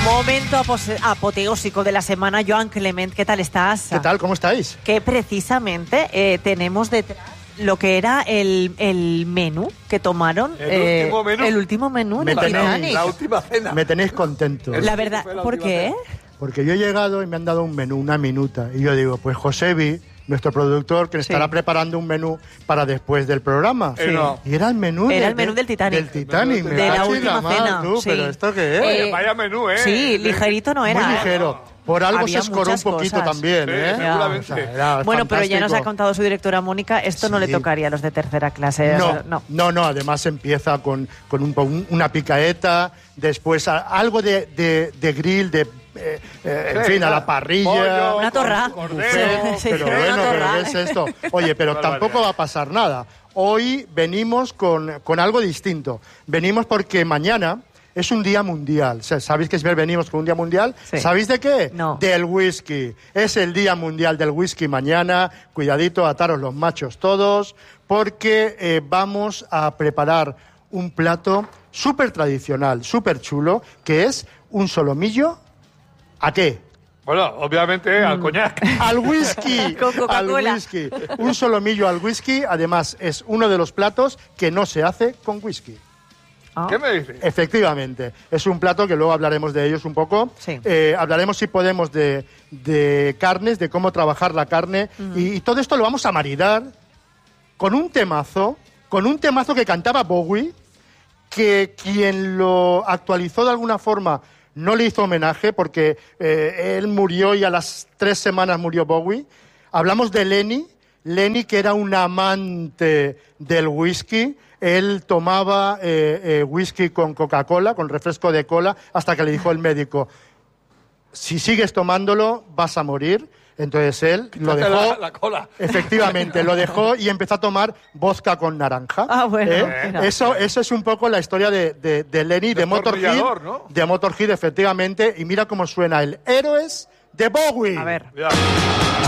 Momento apoteósico de la semana. Joan Clement, ¿qué tal estás? ¿Qué tal? ¿Cómo estáis? Que precisamente tenemos detrás lo que era el menú que tomaron. El último menú del Titanic. La última cena. Me tenéis contento. La verdad, ¿por qué? Porque yo he llegado y me han dado un menú, una minuta. Y yo digo, pues Josebi, nuestro productor, que estará preparando un menú para después del programa. Sí. No. Y era el menú del Titanic. Del Titanic. De la última cena. Tú, sí. ¿Pero esto qué es? Oye, vaya menú, ¿eh? Sí, ligerito no era. Muy ligero. Por algo Había se escoró un poquito cosas. también, Sí, ¿eh? seguramente. O sea, era bueno, pero ya nos ha fantástico. contado su directora Mónica, esto no le tocaría a los de tercera clase. No, además empieza con una picaeta, después algo de grill, en fin, a la parrilla. Pollo, una torra. Cordero, Sí, Pero una bueno, torra. ¿qué es esto? Oye, pero tampoco va a pasar nada. Hoy venimos con algo distinto. Venimos porque mañana es un día mundial. O sea, ¿sabéis que venimos con un día mundial? Sí. ¿Sabéis de qué? No. Del whisky. Es el día mundial del whisky mañana. Cuidadito, ataros los machos todos, porque vamos a preparar un plato súper tradicional, súper chulo, que es un solomillo. ¿A qué? Bueno, obviamente al coñac. Al whisky. Con Coca-Cola. Al whisky. Un solomillo al whisky, además, es uno de los platos que no se hace con whisky. Ah. ¿Qué me dices? Efectivamente. Es un plato que luego hablaremos de ellos un poco. Sí. Hablaremos, si podemos, de carnes, de cómo trabajar la carne. Y todo esto lo vamos a maridar con un temazo que cantaba Bowie, que quien lo actualizó de alguna forma no le hizo homenaje porque él murió y a las 3 semanas murió Bowie. Hablamos de Lenny, que era un amante del whisky. Él tomaba whisky con Coca-Cola, con refresco de cola, hasta que le dijo el médico, si sigues tomándolo vas a morir. Entonces él lo dejó. La cola. Efectivamente, lo dejó y empezó a tomar vodka con naranja. Ah, bueno. Mira. Eso es un poco la historia de Lenny, de Motorhead. Destornillador, ¿no? De Motorhead, efectivamente. Y mira cómo suena el Héroes de Bowie. A ver. Cuidado.